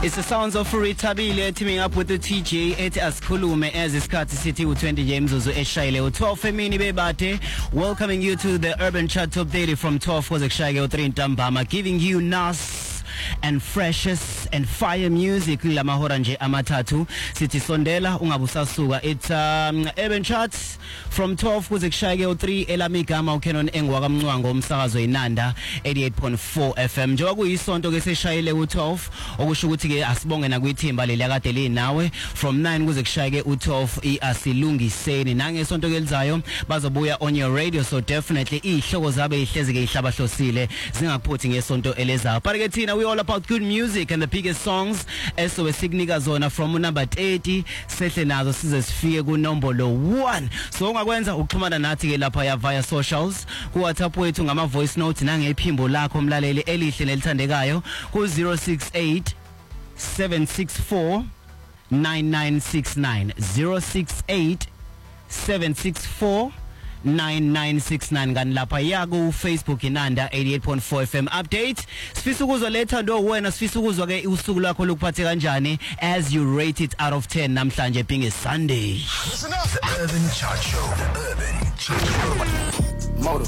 It's the sounds of Furitabile teaming up with the TJ at Asikhulume as isikhathi sithi u20 James eshayile u12 emini bebate, welcoming you to the Urban Chat Top Daily from 12 kuze kushayeke u3 ntambama, giving you nas and freshest and fire music lamahora nje amathathu. Sithi sondela ungabusasuka. It's Urban Chat from 12 kuze kushayeke u3 elamigama uKenon Engwa kaMncwango umsakazo inanda 88.4 FM. Njengoba kuyisonto ke seshayile u12 okusho ukuthi ke asibonge nakwithimba leli akade linawe from 9 kuze kushayeke u12 iasilungiseni nangesonto kelizayo bazobuya on your radio, so definitely ihloko zabe ihlezi ke ihlabahlosile zingakuphothi ngesonto elezayo. But ke thina we all about good music and the biggest songs eso wesignika zona from number 30 sehle nazo size sifike ku nombolo 1. So ungakwenza ukuxhumana nathi ke lapha ya via socials ku WhatsApp wethu ngama voice note nangephimbo lakho mlaleli elihle nelithandekayo ku 068 764 9969 068 764 9969 kan lapha yaku Facebook inanda 88.4 FM update. Sifisa ukuzwa letha ndo wena, sifisa ukuzwa ke usuku lakho lokuphathe kanjani as you rate it out of 10 namhlanje being a Sunday. Listen up. The Urban Chat Show. The Urban Chat Show.